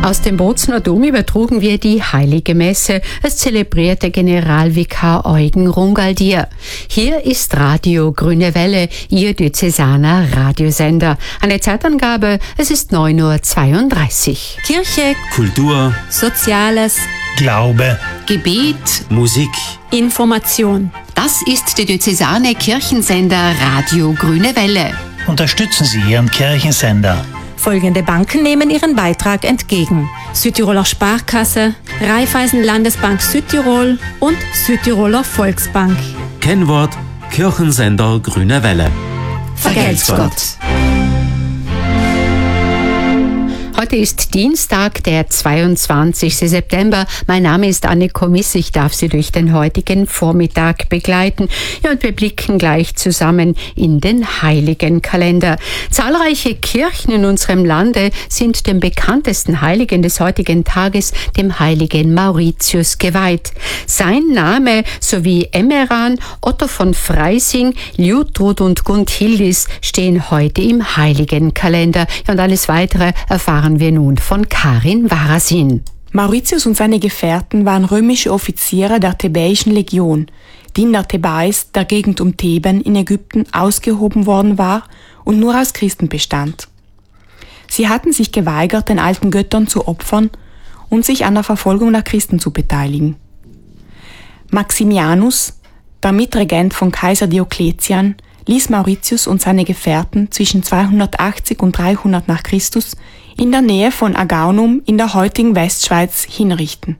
Aus dem Bozner Dom übertrugen wir die Heilige Messe. Es zelebrierte Generalvikar Eugen Rungaldier. Hier ist Radio Grüne Welle, Ihr diözesaner Radiosender. Eine Zeitangabe, es ist 9:32 Uhr. Kirche, Kultur, Soziales, Glaube, Gebet, Musik, Information. Das ist der diözesane Kirchensender Radio Grüne Welle. unterstützen Sie Ihren Kirchensender. Folgende Banken nehmen ihren Beitrag entgegen: Südtiroler Sparkasse, Raiffeisen Landesbank Südtirol und Südtiroler Volksbank. Kennwort Kirchensender Grüne Welle. Vergelt's Gott. Heute ist Dienstag, der 22. September. Mein Name ist Anne Komiss. Ich darf Sie durch den heutigen Vormittag begleiten. Ja, und wir blicken gleich zusammen in den Heiligen Kalender. Zahlreiche Kirchen in unserem Lande sind dem bekanntesten Heiligen des heutigen Tages, dem heiligen Mauritius, geweiht. Sein Name sowie Emmeran, Otto von Freising, Liutrud und Gunthildis stehen heute im Heiligen Kalender. Ja, und alles Weitere erfahren wir nun von Karin Warasin. Mauritius und seine Gefährten waren römische Offiziere der Thebäischen Legion, die in der Thebais, der Gegend um Theben in Ägypten, ausgehoben worden war und nur aus Christen bestand. Sie hatten sich geweigert, den alten Göttern zu opfern und sich an der Verfolgung der Christen zu beteiligen. Maximianus, der Mitregent von Kaiser Diokletian, ließ Mauritius und seine Gefährten zwischen 280 und 300 nach Christus in der Nähe von Agaunum in der heutigen Westschweiz hinrichten.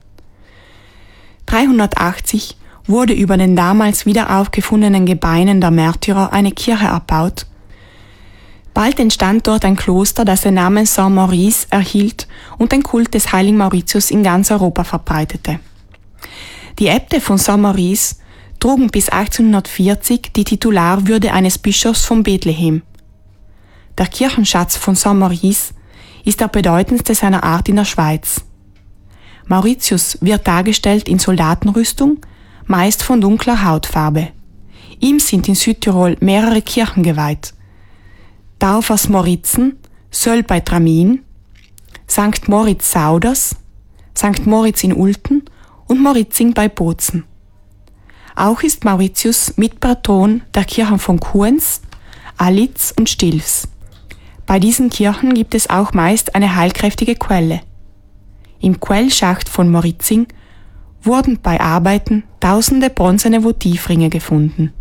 380 wurde über den damals wieder aufgefundenen Gebeinen der Märtyrer eine Kirche erbaut. Bald entstand dort ein Kloster, das den Namen Saint-Maurice erhielt und den Kult des heiligen Mauritius in ganz Europa verbreitete. Die Äbte von Saint-Maurice trugen bis 1840 die Titularwürde eines Bischofs von Bethlehem. Der Kirchenschatz von Saint-Maurice ist der bedeutendste seiner Art in der Schweiz. Mauritius wird dargestellt in Soldatenrüstung, meist von dunkler Hautfarbe. Ihm sind in Südtirol mehrere Kirchen geweiht: Taufers Moritzen, Söll bei Tramin, St. Moritz Sauders, St. Moritz in Ulten und Moritzing bei Bozen. Auch ist Mauritius Mitpatron der Kirchen von Kuens, Alitz und Stilfs. Bei diesen Kirchen gibt es auch meist eine heilkräftige Quelle. Im Quellschacht von Moritzing wurden bei Arbeiten tausende bronzene Votivringe gefunden.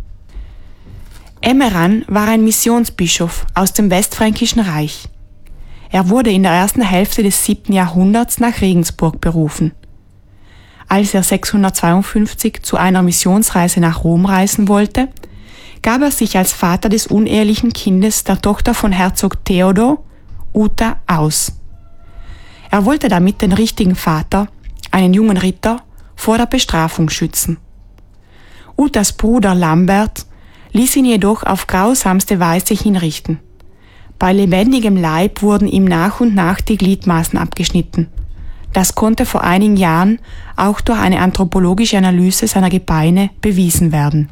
Emmeran war ein Missionsbischof aus dem Westfränkischen Reich. Er wurde in der ersten Hälfte des 7. Jahrhunderts nach Regensburg berufen. Als er 652 zu einer Missionsreise nach Rom reisen wollte, gab er sich als Vater des unehelichen Kindes der Tochter von Herzog Theodor, Uta, aus. Er wollte damit den richtigen Vater, einen jungen Ritter, vor der Bestrafung schützen. Utas Bruder Lambert ließ ihn jedoch auf grausamste Weise hinrichten. Bei lebendigem Leib wurden ihm nach und nach die Gliedmaßen abgeschnitten. Das konnte vor einigen Jahren auch durch eine anthropologische Analyse seiner Gebeine bewiesen werden.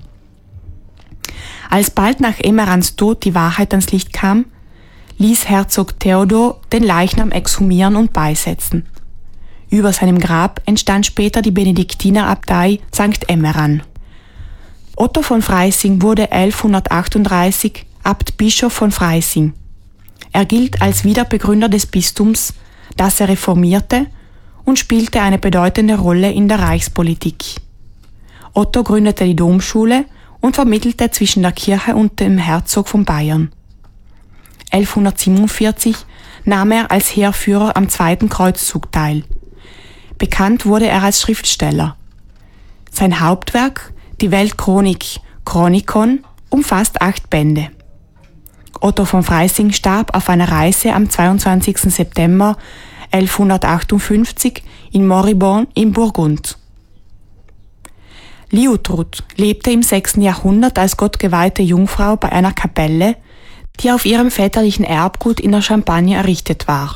Als bald nach Emmerans Tod die Wahrheit ans Licht kam, ließ Herzog Theodor den Leichnam exhumieren und beisetzen. Über seinem Grab entstand später die Benediktinerabtei St. Emmeran. Otto von Freising wurde 1138 Abt-Bischof von Freising. Er gilt als Wiederbegründer des Bistums, das er reformierte, und spielte eine bedeutende Rolle in der Reichspolitik. Otto gründete die Domschule und vermittelte zwischen der Kirche und dem Herzog von Bayern. 1147 nahm er als Heerführer am Zweiten Kreuzzug teil. Bekannt wurde er als Schriftsteller. Sein Hauptwerk, die Weltchronik Chronikon, umfasst 8 Bände. Otto von Freising starb auf einer Reise am 22. September 1158 in Moribond in Burgund. Liutrud lebte im 6. Jahrhundert als gottgeweihte Jungfrau bei einer Kapelle, die auf ihrem väterlichen Erbgut in der Champagne errichtet war.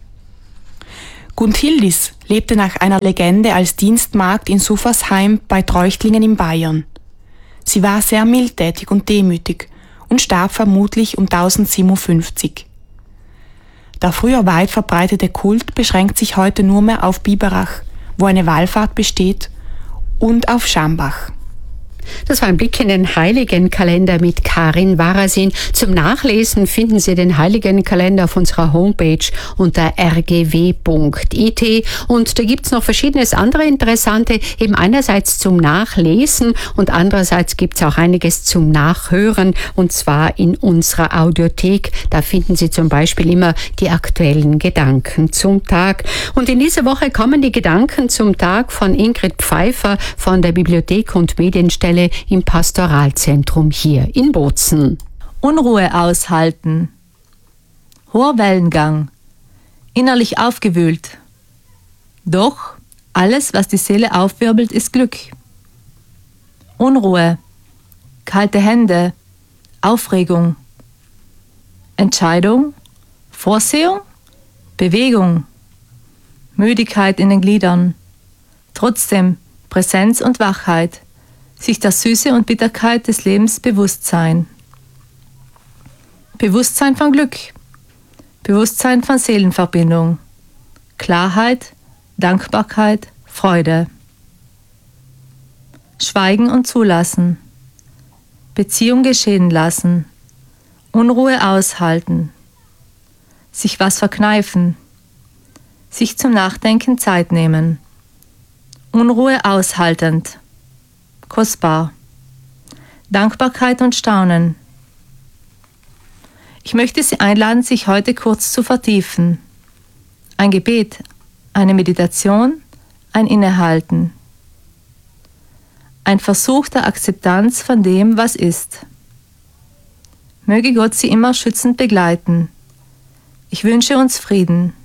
Gunthildis lebte nach einer Legende als Dienstmagd in Suffersheim bei Treuchtlingen in Bayern. Sie war sehr mildtätig und demütig und starb vermutlich um 1057. Der früher weit verbreitete Kult beschränkt sich heute nur mehr auf Biberach, wo eine Wallfahrt besteht, und auf Schambach. Das war ein Blick in den Heiligenkalender mit Karin Warasin. Zum Nachlesen finden Sie den Heiligenkalender auf unserer Homepage unter rgw.it. Und da gibt's noch verschiedenes andere Interessante, eben einerseits zum Nachlesen und andererseits gibt's auch einiges zum Nachhören, und zwar in unserer Audiothek. Da finden Sie zum Beispiel immer die aktuellen Gedanken zum Tag. Und in dieser Woche kommen die Gedanken zum Tag von Ingrid Pfeiffer von der Bibliothek und Medienstelle im Pastoralzentrum hier in Bozen. Unruhe aushalten. Hoher Wellengang. Innerlich aufgewühlt. Doch alles, was die Seele aufwirbelt, ist Glück. Unruhe. Kalte Hände. Aufregung. Entscheidung. Vorsehung. Bewegung. Müdigkeit in den Gliedern. Trotzdem Präsenz und Wachheit. Sich der Süße und Bitterkeit des Lebens bewusst sein. Bewusstsein von Glück. Bewusstsein von Seelenverbindung. Klarheit, Dankbarkeit, Freude. Schweigen und zulassen. Beziehung geschehen lassen. Unruhe aushalten. Sich was verkneifen. Sich zum Nachdenken Zeit nehmen. Unruhe aushaltend. Kostbar. Dankbarkeit und Staunen. Ich möchte Sie einladen, sich heute kurz zu vertiefen. Ein Gebet, eine Meditation, ein Innehalten. Ein Versuch der Akzeptanz von dem, was ist. Möge Gott Sie immer schützend begleiten. Ich wünsche uns Frieden.